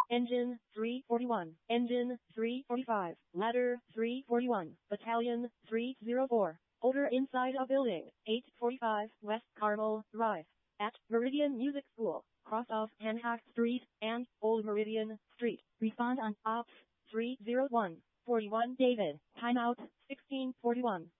Engine 341, Engine 345, Ladder 341, Battalion 304. Order inside a building, 845 West Carmel Drive, at Meridian Music School, cross of Hancock Street and Old Meridian Street. Respond on Ops 301, 41 David, timeout 1641.